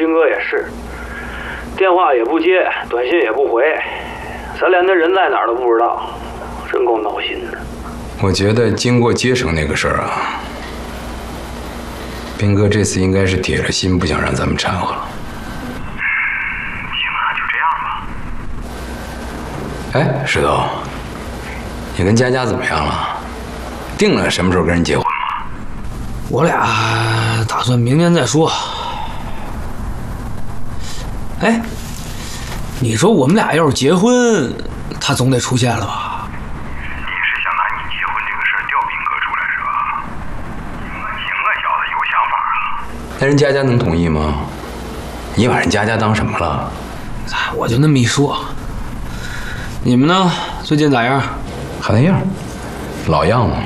斌哥也是，电话也不接，短信也不回，咱连他人在哪儿都不知道，真够闹心的。 我觉得经过接手那个事儿啊，斌哥这次应该是铁了心不想让咱们掺和了。 行啊，就这样吧。 哎，石头，你跟佳佳怎么样了？定了什么时候跟人结婚吗？ 我俩打算明年再说。哎，你说我们俩要是结婚，他总得出现了吧？ 你是想拿你结婚这个事儿吊斌哥出来是吧？行啊，小子有想法啊。 那人佳佳能同意吗？你把人佳佳当什么了？ 我就那么一说。你们呢？最近咋样？ 还那样，老样子。